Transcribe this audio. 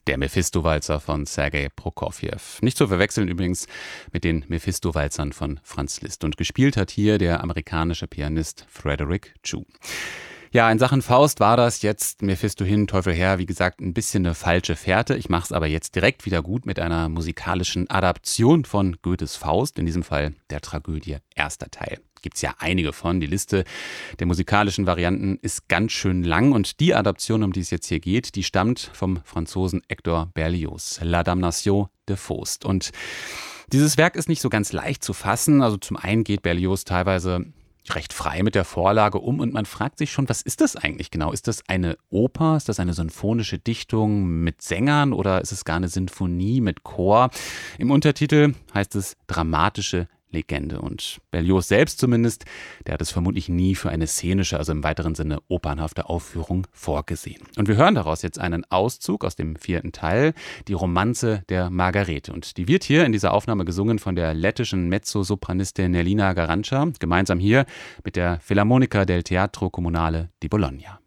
Der Mephisto-Walzer von Sergei Prokofjew. Nicht zu verwechseln übrigens mit den Mephisto-Walzern von Franz Liszt. Und gespielt hat hier der amerikanische Pianist Frederick Chu. Ja, in Sachen Faust war das jetzt Mephisto hin, Teufel her, wie gesagt, ein bisschen eine falsche Fährte. Ich mache es aber jetzt direkt wieder gut mit einer musikalischen Adaption von Goethes Faust, in diesem Fall der Tragödie erster Teil. Gibt's ja einige von. Die Liste der musikalischen Varianten ist ganz schön lang und die Adaption, um die es jetzt hier geht, die stammt vom Franzosen Hector Berlioz, La Damnation de Faust. Und dieses Werk ist nicht so ganz leicht zu fassen. Also zum einen geht Berlioz teilweise recht frei mit der Vorlage um und man fragt sich schon, was ist das eigentlich genau? Ist das eine Oper? Ist das eine sinfonische Dichtung mit Sängern oder ist es gar eine Sinfonie mit Chor? Im Untertitel heißt es dramatische Legende und Berlioz selbst zumindest, der hat es vermutlich nie für eine szenische, also im weiteren Sinne opernhafte Aufführung vorgesehen. Und wir hören daraus jetzt einen Auszug aus dem 4. Teil, die Romanze der Margarete. Und die wird hier in dieser Aufnahme gesungen von der lettischen Mezzosopranistin Nelina Garanca, gemeinsam hier mit der Philharmonica del Teatro Comunale di Bologna.